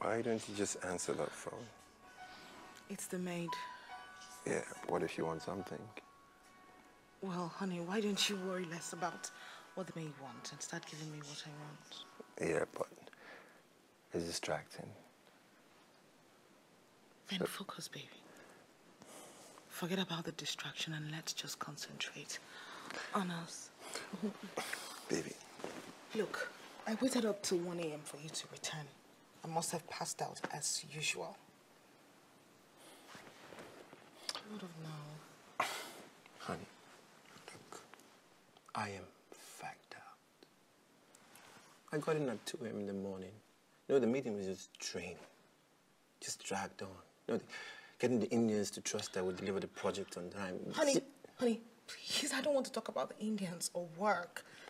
Why don't you just answer that phone? It's the maid. Yeah, what if you want something? Well, honey, why don't you worry less about what the maid wants and start giving me what I want? Yeah, but it's distracting. Then focus, baby. Forget about the distraction and let's just concentrate on us. Baby. Look, I waited up till 1 a.m. for you to return. I must have passed out as usual. What of now? Honey, look, I am fagged out. I got in at 2 a.m. in the morning. You know, the meeting was just draining. Just dragged on. You know, getting the Indians to trust that we'll deliver the project on time. Honey, please, I don't want to talk about the Indians or work.